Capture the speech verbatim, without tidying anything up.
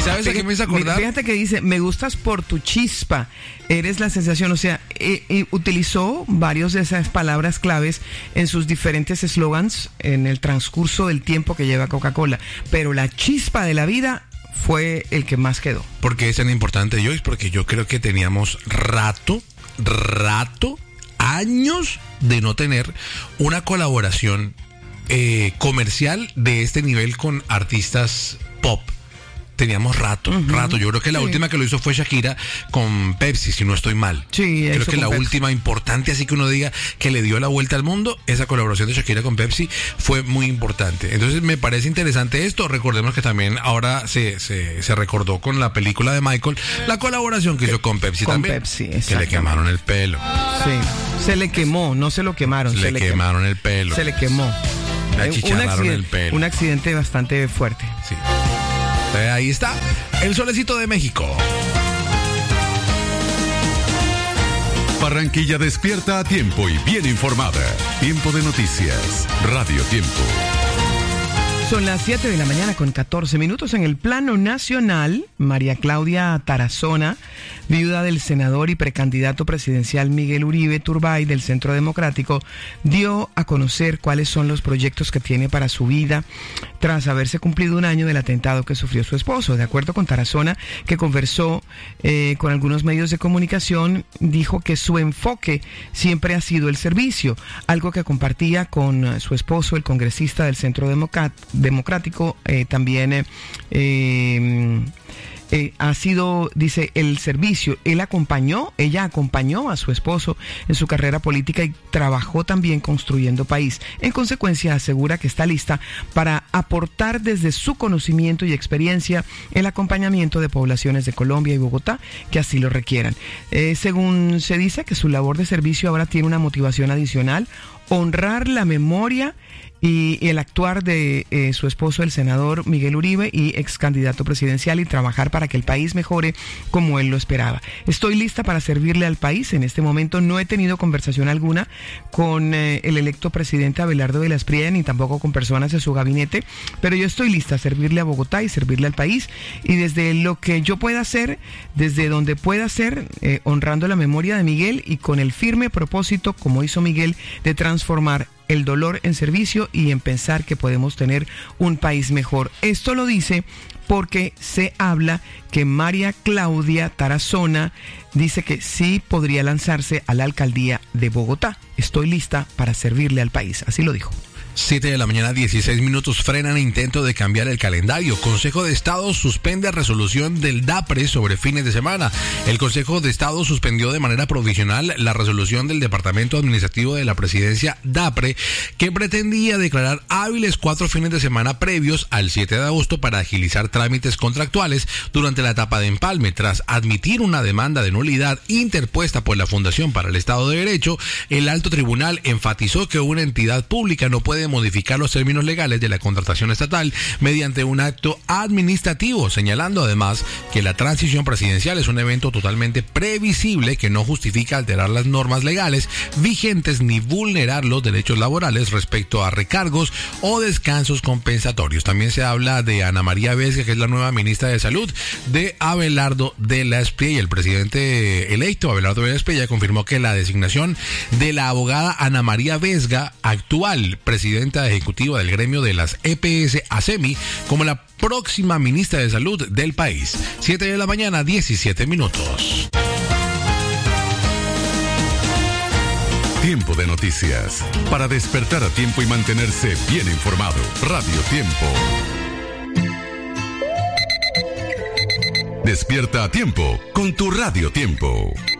¿Sabes a qué me hizo acordar? Fíjate que dice, me gustas por tu chispa, eres la sensación. O sea, eh, eh, utilizó varios de esas palabras claves en sus diferentes eslogans en el transcurso del tiempo que lleva Coca-Cola. Pero la chispa de la vida fue el que más quedó. ¿Por qué es tan importante, Joyce? Porque yo creo que teníamos rato, rato, años de no tener una colaboración eh, comercial de este nivel con artistas pop. Teníamos rato, uh-huh. rato. Yo creo que la sí. última que lo hizo fue Shakira con Pepsi, si no estoy mal. Sí, creo que la Pepsi. última importante, así que uno diga que le dio la vuelta al mundo, esa colaboración de Shakira con Pepsi fue muy importante. Entonces me parece interesante esto. Recordemos que también ahora se, se, se recordó con la película de Michael la colaboración que hizo con Pepsi con también. Pepsi, que le quemaron el pelo. Sí, se le quemó, no se lo quemaron. Se, se le, le quemaron quemó. el pelo. Se le quemó. Le achicharraron el pelo. Un accidente bastante fuerte. Sí. Ahí está, el solecito de México. Barranquilla despierta a tiempo y bien informada. Tiempo de noticias, Radio Tiempo. Son las siete de la mañana con catorce minutos. En el plano nacional, María Claudia Tarazona, viuda del senador y precandidato presidencial Miguel Uribe Turbay del Centro Democrático, dio a conocer cuáles son los proyectos que tiene para su vida tras haberse cumplido un año del atentado que sufrió su esposo. De acuerdo con Tarazona, que conversó eh, con algunos medios de comunicación, dijo que su enfoque siempre ha sido el servicio, algo que compartía con su esposo, el congresista del Centro Democrático, democrático eh, también eh, eh, eh, ha sido, dice, el servicio. Él acompañó, ella acompañó a su esposo en su carrera política y trabajó también construyendo país. En consecuencia, asegura que está lista para aportar desde su conocimiento y experiencia el acompañamiento de poblaciones de Colombia y Bogotá que así lo requieran. Eh, según se dice, que su labor de servicio ahora tiene una motivación adicional: honrar la memoria y el actuar de eh, su esposo, el senador Miguel Uribe, y ex candidato presidencial, y trabajar para que el país mejore como él lo esperaba. Estoy lista para servirle al país. En este momento no he tenido conversación alguna con eh, el electo presidente Abelardo de la Espriella, ni tampoco con personas de su gabinete, pero yo estoy lista a servirle a Bogotá y servirle al país, y desde lo que yo pueda hacer, desde donde pueda hacer, eh, honrando la memoria de Miguel y con el firme propósito, como hizo Miguel, de transformar el dolor en servicio y en pensar que podemos tener un país mejor. Esto lo dice porque se habla que María Claudia Tarazona dice que sí podría lanzarse a la alcaldía de Bogotá. Estoy lista para servirle al país, así lo dijo. siete de la mañana, dieciséis minutos. Frenan intento de cambiar el calendario. Consejo de Estado suspende resolución del DAPRE sobre fines de semana. El Consejo de Estado suspendió de manera provisional la resolución del Departamento Administrativo de la Presidencia DAPRE, que pretendía declarar hábiles cuatro fines de semana previos al siete de agosto para agilizar trámites contractuales durante la etapa de empalme. Tras admitir una demanda de nulidad interpuesta por la Fundación para el Estado de Derecho, el alto tribunal enfatizó que una entidad pública no puede modificar los términos legales de la contratación estatal mediante un acto administrativo, señalando además que la transición presidencial es un evento totalmente previsible que no justifica alterar las normas legales vigentes ni vulnerar los derechos laborales respecto a recargos o descansos compensatorios. También se habla de Ana María Vesga, que es la nueva ministra de Salud, de Abelardo de la Espriella. El presidente electo, Abelardo de la Espriella, confirmó que la designación de la abogada Ana María Vesga, actual presidenta ejecutiva del gremio de las E P S ASEMI, como la próxima ministra de Salud del país. siete de la mañana, diecisiete minutos. Tiempo de noticias. Para despertar a tiempo y mantenerse bien informado. Radio Tiempo. Despierta a tiempo con tu Radio Tiempo.